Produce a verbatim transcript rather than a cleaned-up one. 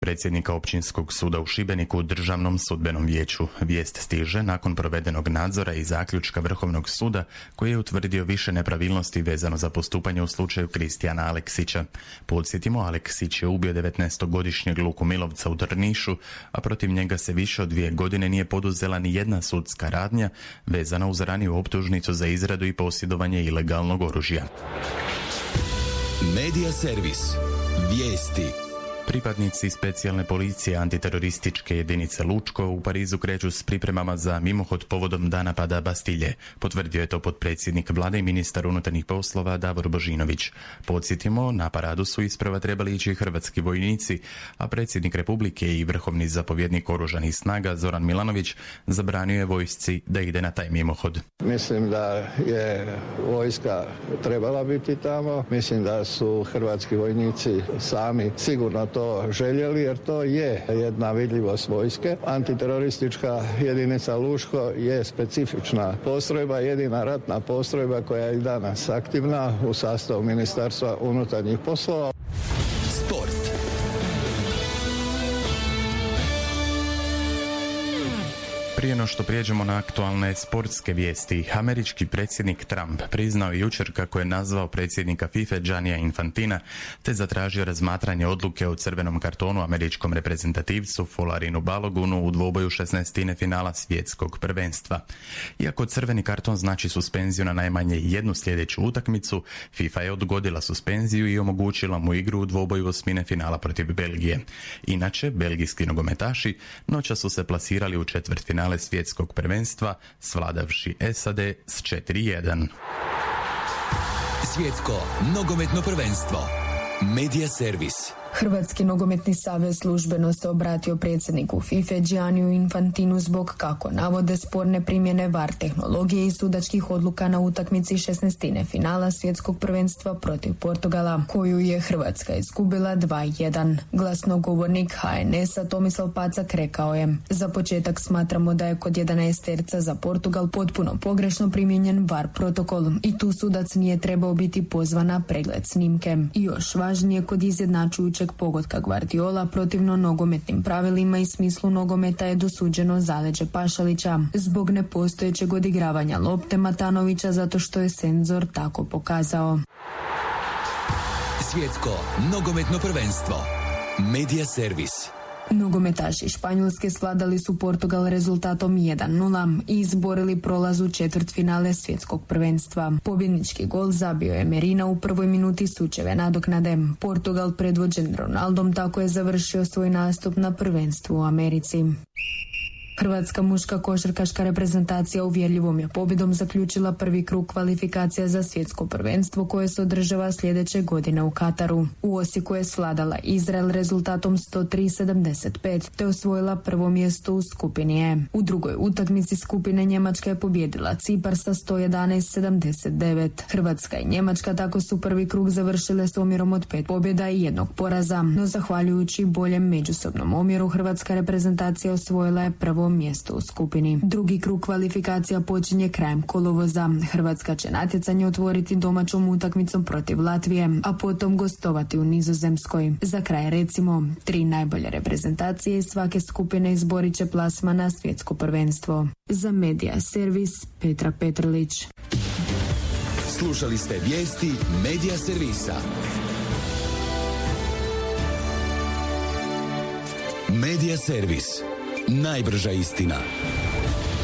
Predsjednika Općinskog suda u Šibeniku u Državnom sudbenom vijeću. Vijest stiže nakon provedenog nadzora i zaključka Vrhovnog suda koji je utvrdio više nepravilnosti vezano za postupanje u slučaju Kristijana Aleksića. Podsjetimo, Aleksić je ubio devetnaestogodišnjeg Luku Milovca u Drnišu, a protiv njega se više od dvije godine nije poduzela ni jedna sudska radnja vezana uz raniju optužnicu za izradu i posjedovanje ilegalnog oružja. Medija servis. Vijesti. Pripadnici specijalne policije antiterorističke jedinice Lučko u Parizu kreću s pripremama za mimohod povodom dana pada Bastilje. Potvrdio je to potpredsjednik vlade i ministar unutarnjih poslova Davor Božinović. Podsjetimo, na paradu su isprva trebali ići hrvatski vojnici, a predsjednik Republike i vrhovni zapovjednik oružanih snaga Zoran Milanović zabranio je vojsci da ide na taj mimohod. Mislim da je vojska trebala biti tamo. Mislim da su hrvatski vojnici sami sigurno to željeli, jer to je jedna vidljivost vojske. Antiteroristička jedinica Lučko je specifična postrojba, jedina ratna postrojba koja je i danas aktivna u sastavu Ministarstva unutarnjih poslova. Sport. Prije no što prijeđemo na aktualne sportske vijesti, američki predsjednik Trump priznao jučer kako je nazvao predsjednika FIFA Giannija Infantina te zatražio razmatranje odluke o crvenom kartonu američkom reprezentativcu Folarinu Balogunu u dvoboju šesnaestine finala svjetskog prvenstva. Iako crveni karton znači suspenziju na najmanje jednu sljedeću utakmicu, FIFA je odgodila suspenziju i omogućila mu igru u dvoboju osmine finala protiv Belgije. Inače, belgijski nogometaši noćas su se plasirali u četvrtfinale svjetskog prvenstva, svladavši S A D s četiri jedan. Svjetsko nogometno prvenstvo. Medija servis. Hrvatski nogometni savez službeno se obratio predsjedniku FIFA Gianniju Infantinu zbog, kako navode, sporne primjene V A R tehnologije i sudačkih odluka na utakmici šesnaestine finala svjetskog prvenstva protiv Portugala, koju je Hrvatska izgubila dva jedan. Glasnogovornik H N S-a Tomislav Pacak rekao je: za početak smatramo da je kod jedanaesterca za Portugal potpuno pogrešno primijenjen V A R protokol i tu sudac nije trebao biti pozvan na pregled snimke. I još važnije, kod izjednačujućeg pogotka Guardiola protivno nogometnim pravilima i smislu nogometa je dosuđeno zaleđe Pašalića zbog nepostojećeg odigravanja lopte Matanovića zato što je senzor tako pokazao. Svjetsko nogometno prvenstvo. Medija servis. Nogometaši Španjolske svladali su Portugal rezultatom jedan nula i izborili prolaz u četvrtfinale svjetskog prvenstva. Pobjednički gol zabio je Merina u prvoj minuti sučeve nadoknade. Portugal, predvođen Ronaldom, tako je završio svoj nastup na prvenstvu u Americi. Hrvatska muška košarkaška reprezentacija uvjerljivom je pobjedom zaključila prvi krug kvalifikacija za svjetsko prvenstvo koje se održava sljedeće godine u Kataru. U Osijeku je svladala Izrael rezultatom sto tri sedamdeset pet te osvojila prvo mjesto u skupini E. U drugoj utakmici skupine Njemačka je pobijedila Cipar sa sto jedanaest sedamdeset devet. Hrvatska i Njemačka tako su prvi krug završile s omjerom od pet pobjeda i jednog poraza, no zahvaljujući boljem međusobnom omjeru Hrvatska reprezentacija osvojila je prvo mjesto u skupini. Drugi krug kvalifikacija počinje krajem kolovoza. Hrvatska će natjecanje otvoriti domaćom utakmicom protiv Latvije, a potom gostovati u Nizozemskoj. Za kraj recimo, tri najbolje reprezentacije iz svake skupine izborit će plasman na svjetsko prvenstvo. Za Medija servis Petra Petrlić. Slušali ste vijesti Medija servisa. Medija servis. Najbrža istina.